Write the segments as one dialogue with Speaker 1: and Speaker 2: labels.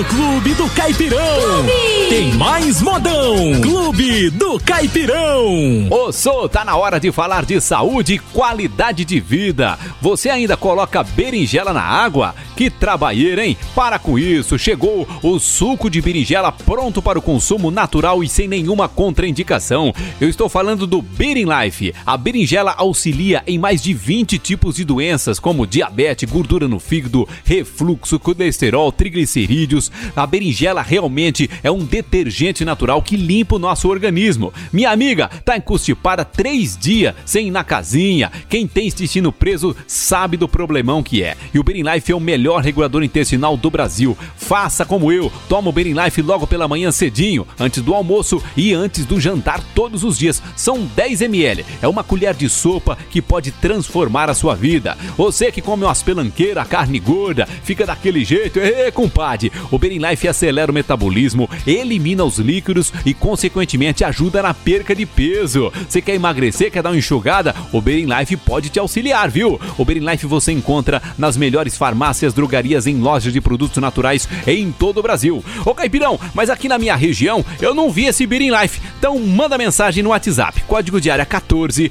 Speaker 1: no Clube do Caipirão. Tem mais modão. Clube do Caipirão.
Speaker 2: Ô, Sô, tá na hora de falar de saúde e qualidade de vida. Você ainda coloca berinjela na água? Que trabalheira, hein? Para com isso, chegou o suco de berinjela pronto para o consumo natural e sem nenhuma contraindicação. Eu estou falando do Berin Life. A berinjela auxilia em mais de 20 tipos de doenças, como diabetes, gordura no fígado, refluxo, colesterol, triglicerídeos. A berinjela realmente é um detergente natural que limpa o nosso organismo. Minha amiga, tá encostipada 3 dias sem ir na casinha. Quem tem intestino preso sabe do problemão que é. E o Berin Life é o melhor regulador intestinal do Brasil. Faça como eu, toma o Berin Life logo pela manhã cedinho, antes do almoço e antes do jantar todos os dias. São 10 ml, é uma colher de sopa que pode transformar a sua vida. Você que come umas pelanqueiras, carne gorda, fica daquele jeito, compadre, o Berin Life acelera o metabolismo, elimina os líquidos e consequentemente ajuda na perca de peso. Você quer emagrecer, quer dar uma enxugada? O Berin Life pode te auxiliar, viu? O Berin Life você encontra nas melhores farmácias, drogarias, em lojas de produtos naturais em todo o Brasil. Ô Caipirão, mas aqui na minha região eu não vi esse Berin Life, então manda mensagem no WhatsApp, código de área 14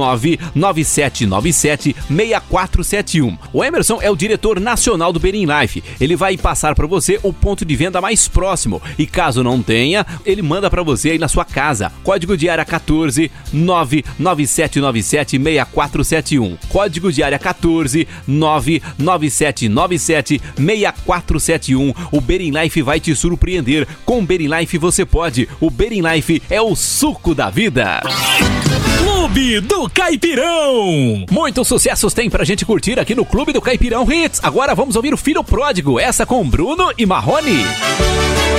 Speaker 2: 99797 6471. O Emerson é o diretor nacional do Berin Life. Ele vai passar para você o ponto de venda mais próximo e caso não tenha, ele manda para você aí na sua casa. Código de área 14 99797 6471. Código de área 14 99797 6471. O Berin Life vai te surpreender. Com o Berin Life você pode. O Berin Life é o suco da vida.
Speaker 1: Clube do Caipirão.
Speaker 2: Muitos sucessos tem pra gente curtir aqui no Clube do Caipirão Hits. Agora vamos ouvir o Filho Pródigo, essa com Bruno e Marrone.